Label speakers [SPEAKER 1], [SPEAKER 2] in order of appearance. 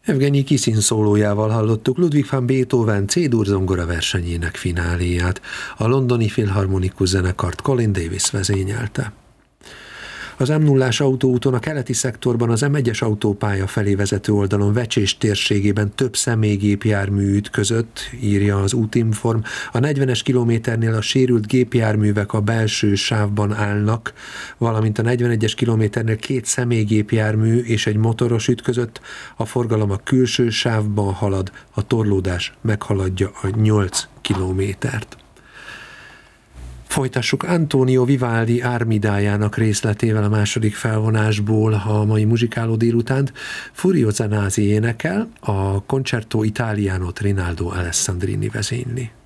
[SPEAKER 1] Evgenyi Kisin szólójával hallottuk Ludwig van Beethoven C-dur zongora versenyének fináléját. A londoni filharmonikus zenekart Colin Davis vezényelte. Az M0-ás autóúton a keleti szektorban az M1-es autópálya felé vezető oldalon Vecsés térségében több személygépjármű ütközött, írja az Útinform. A 40-es kilométernél a sérült gépjárművek a belső sávban állnak, valamint a 41-es kilométernél 2 személygépjármű és egy motoros ütközött, a forgalom a külső sávban halad, a torlódás meghaladja a 8 kilométert. Folytassuk Antonio Vivaldi Armidájának részletével a második felvonásból a mai muzsikáló délutánt. Furio Zanasi énekel, a Concerto Italianot Rinaldo Alessandrini vezényli.